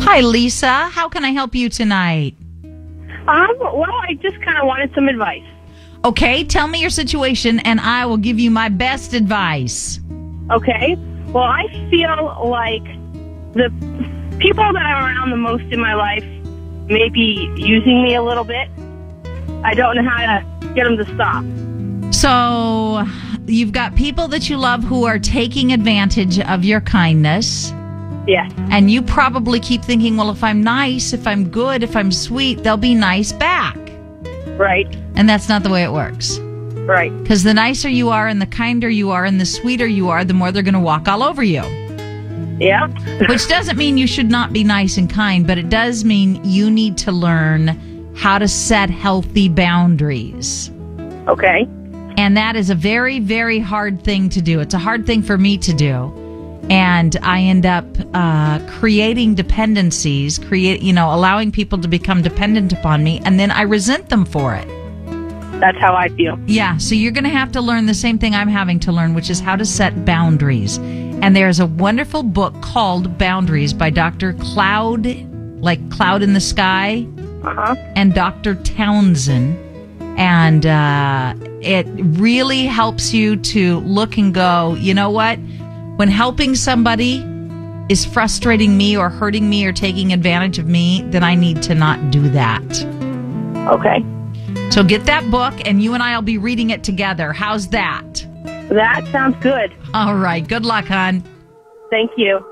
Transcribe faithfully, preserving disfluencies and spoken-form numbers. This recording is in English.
Hi, Lisa. How can I help you tonight? Um, well, I just kind of wanted some advice. Okay, tell me your situation, and I will give you my best advice. Okay. Well, I feel like the people that I'm around the most in my life may be using me a little bit. I don't know how to get them to stop. So, you've got people that you love who are taking advantage of your kindness. Yes. And you probably keep thinking, well, if I'm nice, if I'm good, if I'm sweet, they'll be nice back. Right. And that's not the way it works. Right. Because the nicer you are and the kinder you are and the sweeter you are, the more they're going to walk all over you. Yeah. Which doesn't mean you should not be nice and kind, but it does mean you need to learn how to set healthy boundaries. Okay. And that is a very, very hard thing to do. It's a hard thing for me to do. And I end up uh, creating dependencies, create, you know, allowing people to become dependent upon me, and then I resent them for it. That's how I feel. Yeah, so you're going to have to learn the same thing I'm having to learn, which is how to set boundaries. And there's a wonderful book called Boundaries by Doctor Cloud, like Cloud in the Sky, Uh-huh. and Doctor Townsend. And uh, it really helps you to look and go, you know what? When helping somebody is frustrating me or hurting me or taking advantage of me, then I need to not do that. Okay. So get that book, and you and I will be reading it together. How's that? That sounds good. All right. Good luck, hon. Thank you.